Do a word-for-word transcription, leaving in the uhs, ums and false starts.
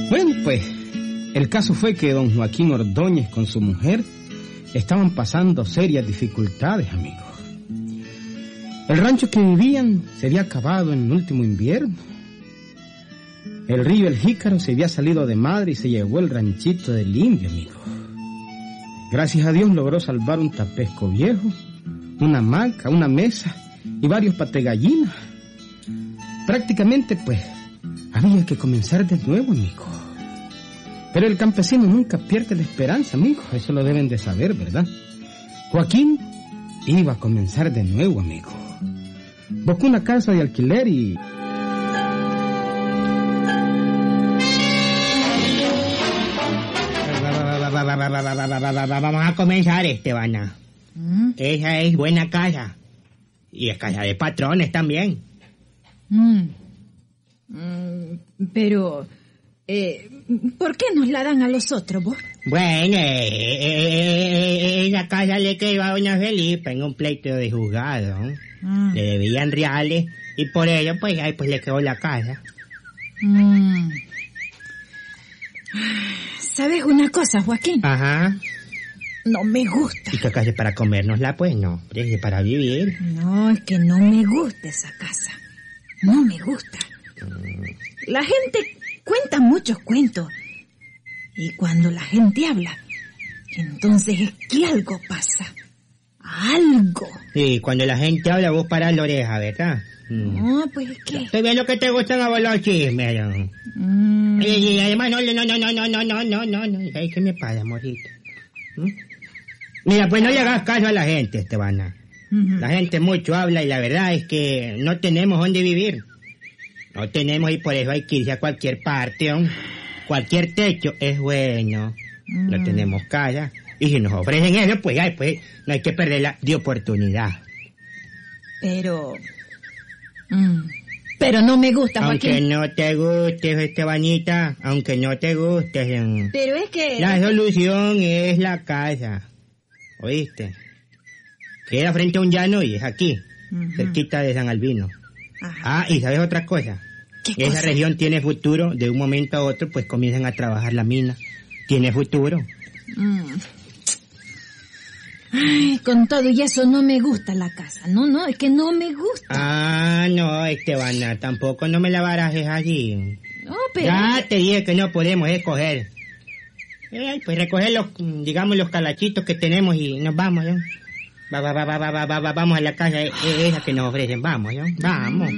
Bueno, pues, el caso fue que don Joaquín Ordóñez con su mujer estaban pasando serias dificultades, amigos. El rancho que vivían se había acabado en el último invierno. El río El Jícaro se había salido de madre y se llevó el ranchito del indio, amigos. Gracias a Dios logró salvar un tapesco viejo, una hamaca, una mesa y varios pategallinas. Prácticamente, pues, había que comenzar de nuevo, amigos. Pero el campesino nunca pierde la esperanza, amigos. Eso lo deben de saber, ¿verdad? Joaquín iba a comenzar de nuevo, amigos. Buscó una casa de alquiler y... Vamos a comenzar, Estebana. ¿Mm? Esa es buena casa. Y es casa de patrones también. Mm. Mm, pero... Eh, ¿por qué nos la dan a los otros, vos? Bueno, eh, eh, eh, la casa le quedó a doña Felipa en un pleito de juzgado. Mm. Le debían reales y por ello, pues, ahí pues le quedó la casa. Mm. ¿Sabes una cosa, Joaquín? Ajá. No me gusta. ¿Y qué casa es para comérnosla? Pues no, es para vivir. No, es que no me gusta esa casa. No me gusta. Mm. La gente cuenta muchos cuentos. Y cuando la gente habla, entonces es que algo pasa. Algo. Y cuando la gente habla, vos parás la oreja, ¿verdad? No, pues es que... Estoy viendo que te gustan a vos los chismes. Mm. Y, y además, no, no, no, no, no, no, no, no, no, no. ¿Sabes qué me pasa, morrito? ¿Mm? Mira, pues no le hagas caso a la gente, Estebana. Uh-huh. La gente mucho habla y la verdad es que no tenemos dónde vivir. No tenemos y por eso hay que irse a cualquier parte, ¿no? Cualquier techo es bueno. Mm. No tenemos casa. Y si nos ofrecen eso, pues, ay, pues no hay que perderla de oportunidad. Pero... Mm, pero no me gusta, Joaquín. Aunque no te guste, Estebanita, aunque no te guste. Pero es que... La solución es la casa. ¿Oíste? Queda frente a un llano y es aquí, uh-huh. cerquita de San Albino. Ajá. Ah, y ¿sabes otra cosa? ¿Qué Esa cosa? región tiene futuro, de un momento a otro pues comienzan a trabajar la mina. Tiene futuro. Mm. Ay, con todo y eso no me gusta la casa. No, no, es que no me gusta. Ah, no, Estebana, tampoco no me la barajes allí. No, pero... Ya te dije que no podemos escoger. Eh, pues recoger los, digamos, los calachitos que tenemos y nos vamos, ¿no? Va, va, va, va, va, va, va, vamos a la casa esa que nos ofrecen, vamos, ¿no? Vamos.